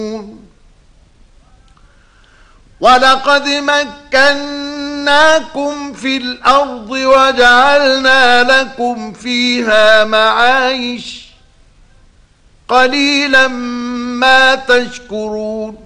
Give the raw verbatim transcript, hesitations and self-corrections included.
ولقد مكناكم في الأرض وجعلنا لكم فيها معايش قليلا ما تشكرون